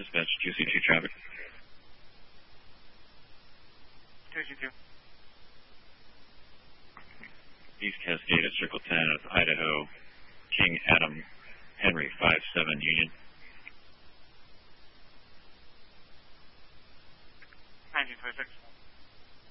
Dispatch, QC2 traffic. 222. East Cascade at Circle 10 of Idaho, King Adam Henry 57 Union. 1926.